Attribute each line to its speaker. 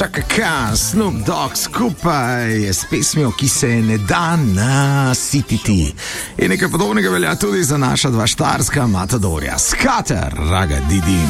Speaker 1: Chaka Khan, Snoop Dogg skupaj s pesmijo, ki se ne da nasititi. In nekaj podobnega velja tudi za naša dva štarska matadorja. Skater, raga Didi.